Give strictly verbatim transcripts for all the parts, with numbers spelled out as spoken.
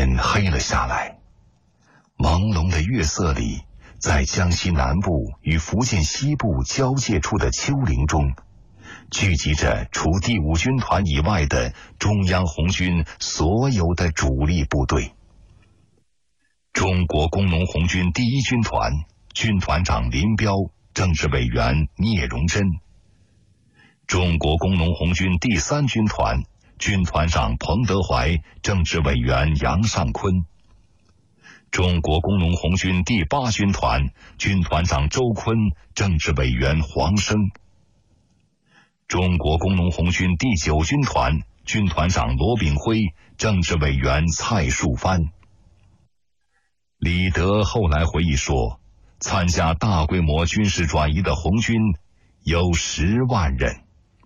天黑了下来，朦胧的月色里，在江西南部与福建西部交界处的丘陵中，聚集着除第五军团以外的中央红军所有的主力部队。中国工农红军第一军团军团长林彪，政治委员聂荣臻；中国工农红军第三军团军团长彭德怀，政治委员杨尚昆；中国工农红军第八军团军团长周坤，政治委员黄生；中国工农红军第九军团军团长罗炳辉，政治委员蔡树藩。李德后来回忆说，参加大规模军事转移的红军有十万人。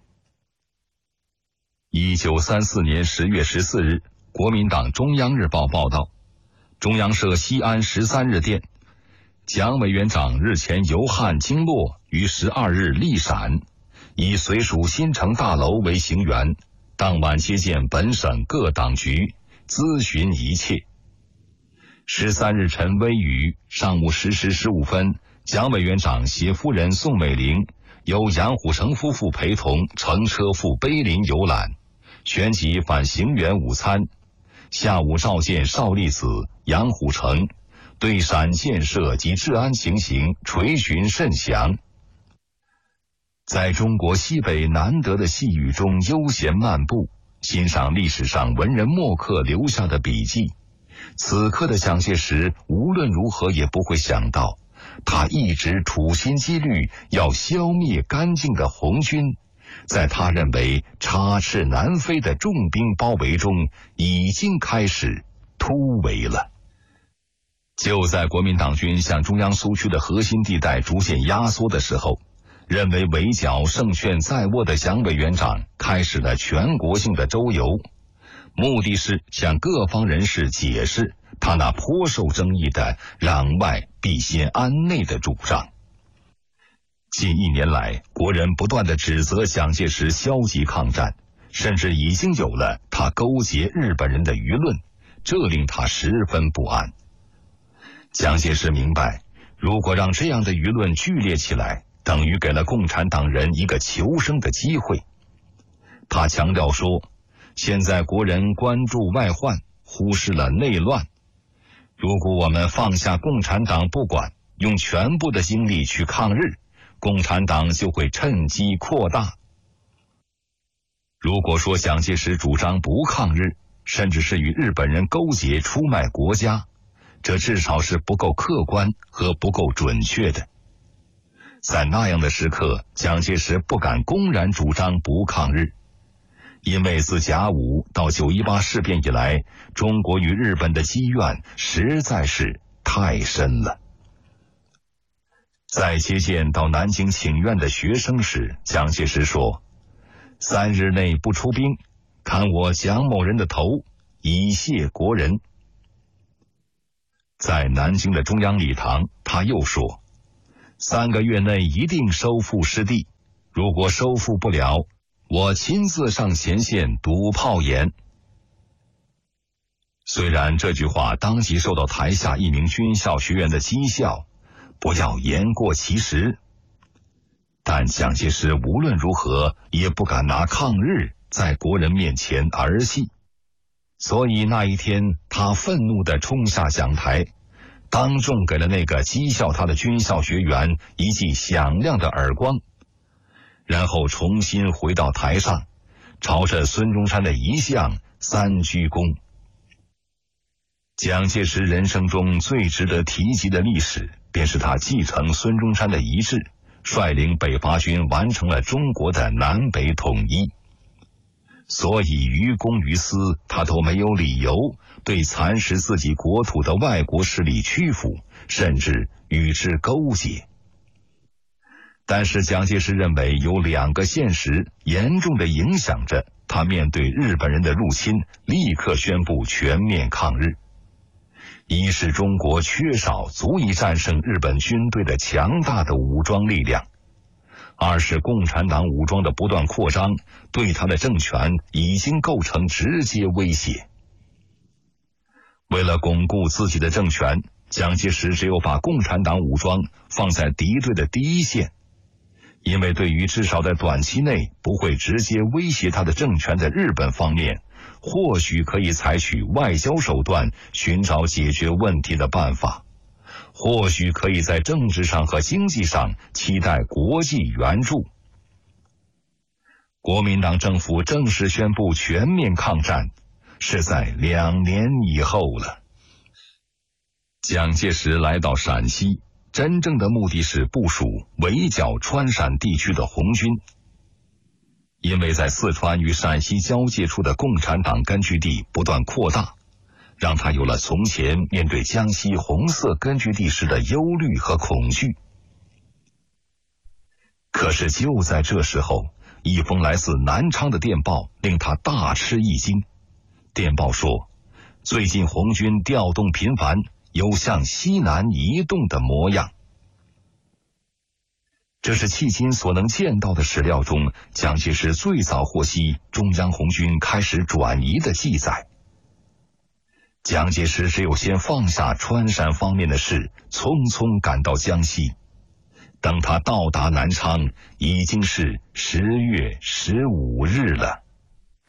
一九三四年十月十四日，国民党中央日报报道，中央社西安十三日电，蒋委员长日前游汉经洛，于十二日离陕，以随属新城大楼为行辕，当晚接见本省各党局，咨询一切。十三日晨微雨，上午十时十五分，蒋委员长携夫人宋美龄，由杨虎城夫妇陪同乘车赴碑林游览，旋即返行辕午餐。下午召见邵力子、杨虎城，对陕建设及治安情形垂询甚详。在中国西北难得的细雨中悠闲漫步，欣赏历史上文人墨客留下的笔记。此刻的蒋介石无论如何也不会想到，他一直处心积虑要消灭干净的红军，在他认为插翅难飞的重兵包围中，已经开始突围了。就在国民党军向中央苏区的核心地带逐渐压缩的时候，认为围剿胜券在握的蒋委员长开始了全国性的周游，目的是向各方人士解释他那颇受争议的攘外必先安内的主张。近一年来，国人不断地指责蒋介石消极抗战，甚至已经有了他勾结日本人的舆论，这令他十分不安。蒋介石明白，如果让这样的舆论剧烈起来，等于给了共产党人一个求生的机会。他强调说，现在国人关注外患，忽视了内乱。如果我们放下共产党不管，用全部的精力去抗日，共产党就会趁机扩大。如果说蒋介石主张不抗日，甚至是与日本人勾结出卖国家，这至少是不够客观和不够准确的。在那样的时刻，蒋介石不敢公然主张不抗日，因为自甲午到九一八事变以来，中国与日本的积怨实在是太深了。在接见到南京请愿的学生时，蒋介石说，三日内不出兵，砍我蒋某人的头，以谢国人。在南京的中央礼堂，他又说，三个月内一定收复失地，如果收复不了，我亲自上前线堵炮眼。虽然这句话当即受到台下一名军校学员的讥笑，不要言过其实，但蒋介石无论如何也不敢拿抗日在国人面前儿戏，所以那一天他愤怒地冲下讲台，当众给了那个讥笑他的军校学员一记响亮的耳光，然后重新回到台上，朝着孙中山的遗像三鞠躬。蒋介石人生中最值得提及的历史，便是他继承孙中山的遗志，率领北伐军完成了中国的南北统一。所以于公于私，他都没有理由对蚕食自己国土的外国势力屈服，甚至与之勾结。但是蒋介石认为有两个现实严重地影响着他面对日本人的入侵立刻宣布全面抗日。一是中国缺少足以战胜日本军队的强大的武装力量，二是共产党武装的不断扩张对他的政权已经构成直接威胁。 为了巩固自己的政权，蒋介石只有把共产党武装放在敌对的第一线，因为对于至少在短期内不会直接威胁他的政权的日本方面，或许可以采取外交手段寻找解决问题的办法，或许可以在政治上和经济上期待国际援助。国民党政府正式宣布全面抗战，是在两年以后了。蒋介石来到陕西，真正的目的是部署围剿川陕地区的红军。因为在四川与陕西交界处的共产党根据地不断扩大，让他有了从前面对江西红色根据地时的忧虑和恐惧。可是就在这时候，一封来自南昌的电报令他大吃一惊。电报说，最近红军调动频繁，有向西南移动的模样。这是迄今所能见到的史料中，蒋介石最早获悉中央红军开始转移的记载。蒋介石只有先放下川陕方面的事，匆匆赶到江西。等他到达南昌，已经是十月十五日了。